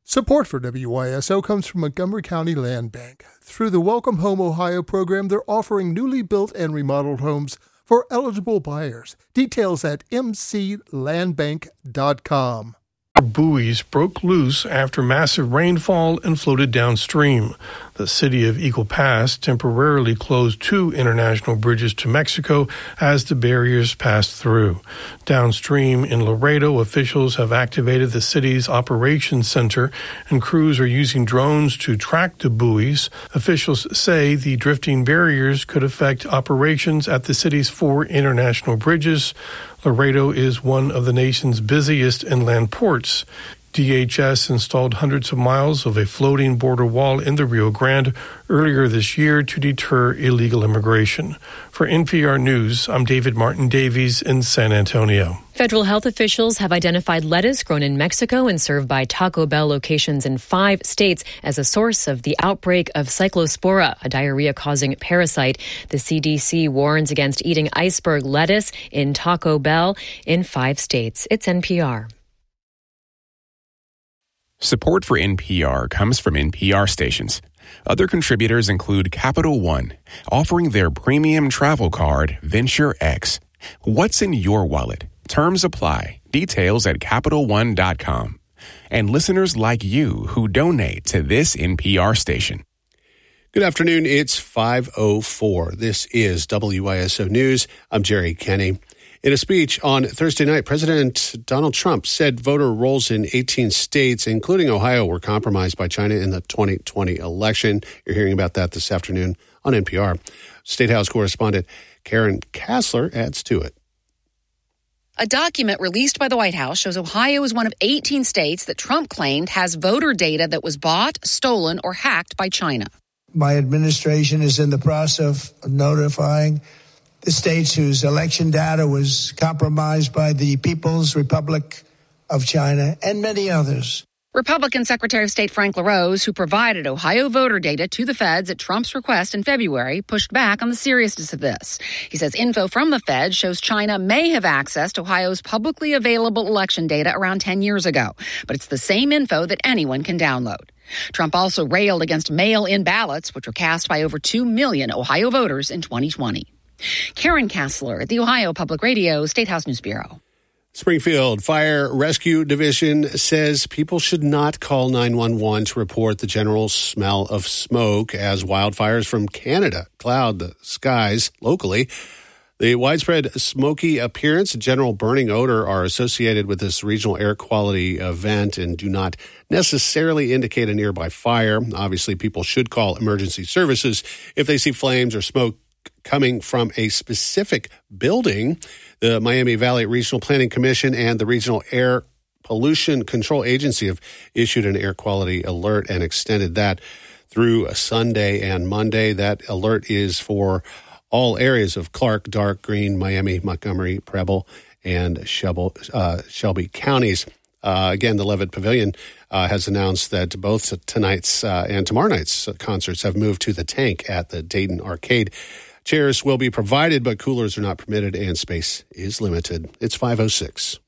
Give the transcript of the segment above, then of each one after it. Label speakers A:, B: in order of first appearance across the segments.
A: Support for WYSO comes from Montgomery County Land Bank. Through the Welcome Home Ohio program, they're offering newly built and remodeled homes for eligible buyers. Details at mclandbank.com.
B: Buoys broke loose after massive rainfall and floated downstream. The city of Eagle Pass temporarily closed 2 international bridges to Mexico as the barriers passed through. Downstream in Laredo, officials have activated the city's operations center, and crews are using drones to track the buoys. Officials say the drifting barriers could affect operations at the city's 4 international bridges. Laredo is one of the nation's busiest inland ports. DHS installed hundreds of miles of a floating border wall in the Rio Grande earlier this year to deter illegal immigration. For NPR News, I'm David Martin Davies in San Antonio.
C: Federal health officials have identified lettuce grown in Mexico and served by Taco Bell locations in 5 states as a source of the outbreak of Cyclospora, a diarrhea-causing parasite. The CDC warns against eating iceberg lettuce in Taco Bell in 5 states. It's NPR.
D: Support for NPR comes from NPR stations. Other contributors include Capital One, offering their premium travel card, Venture X. What's in your wallet? Terms apply. Details at CapitalOne.com. And listeners like you who donate to this NPR station.
E: Good afternoon. It's 5:04. This is WYSO News. I'm Jerry Kenny. In a speech on Thursday night, President Donald Trump said voter rolls in 18 states, including Ohio, were compromised by China in the 2020 election. You're hearing about that this afternoon on NPR. State House correspondent Karen Kassler adds to it.
F: A document released by the White House shows Ohio is one of 18 states that Trump claimed has voter data that was bought, stolen, or hacked by China.
G: My administration is in the process of notifying the states whose election data was compromised by the People's Republic of China and many others.
F: Republican Secretary of State Frank LaRose, who provided Ohio voter data to the feds at Trump's request in February, pushed back on the seriousness of this. He says info from the feds shows China may have accessed Ohio's publicly available election data around 10 years ago, but it's the same info that anyone can download. Trump also railed against mail-in ballots, which were cast by over 2 million Ohio voters in 2020. Karen Kassler at the Ohio Public Radio State House News Bureau.
E: Springfield Fire Rescue Division says people should not call 911 to report the general smell of smoke as wildfires from Canada cloud the skies locally. The widespread smoky appearance and general burning odor are associated with this regional air quality event and do not necessarily indicate a nearby fire. Obviously, people should call emergency services if they see flames or smoke coming from a specific building. The Miami Valley Regional Planning Commission and the Regional Air Pollution Control Agency have issued an air quality alert and extended that through Sunday and Monday. That alert is for all areas of Clark, Dark, Green, Miami, Montgomery, Preble, and Shelby counties. Again, the Levitt Pavilion has announced that both tonight's and tomorrow night's concerts have moved to the Tank at the Dayton Arcade. Chairs will be provided, but coolers are not permitted and space is limited. It's 5:06.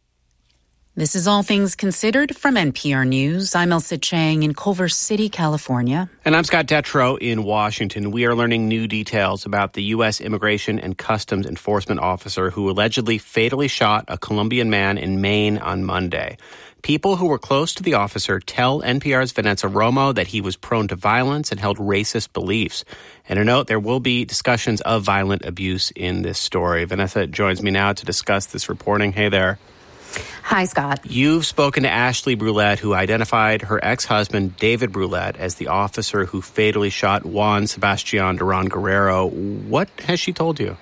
H: This is All Things Considered from NPR News. I'm Elsa Chang in Culver City, California.
I: And I'm Scott Detrow in Washington. We are learning new details about the U.S. Immigration and Customs Enforcement officer who allegedly fatally shot a Colombian man in Maine on Monday. People who were close to the officer tell NPR's Vanessa Romo that he was prone to violence and held racist beliefs. And a note, there will be discussions of violent abuse in this story. Vanessa joins me now to discuss this reporting. Hey there.
J: Hi, Scott.
I: You've spoken to Ashley Brulette, who identified her ex-husband, David Brulette, as the officer who fatally shot Juan Sebastian Duran Guerrero. What has she told you?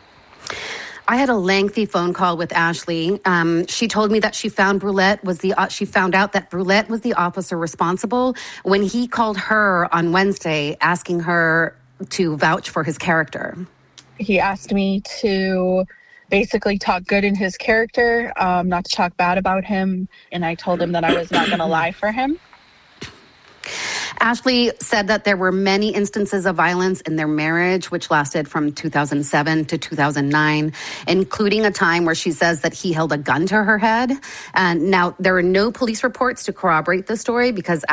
J: I had a lengthy phone call with Ashley. She told me that she found she found out that Brulette was the officer responsible when he called her on Wednesday asking her to vouch for his character.
K: He asked me to basically talk good in his character, not to talk bad about him, and I told him that I was not going to lie for him.
J: Ashley said that there were many instances of violence in their marriage, which lasted from 2007 to 2009, including a time where she says that he held a gun to her head. And now, there are no police reports to corroborate the story because